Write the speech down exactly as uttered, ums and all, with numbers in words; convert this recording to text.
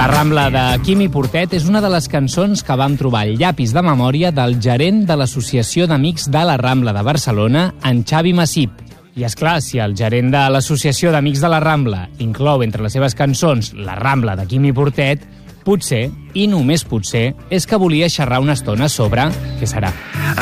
Rambla de Quimi Portet és una de les cançons que vam trobar al llapis de memòria del gerent de l'Associació d'Amics de la Rambla de Barcelona, en Xavi Massip. I és clar, si el gerent de l'Associació d'Amics de la Rambla inclou entre les seves cançons La Rambla de Quimi Portet, potser, i només potser, és que volia xerrar una estona sobre què serà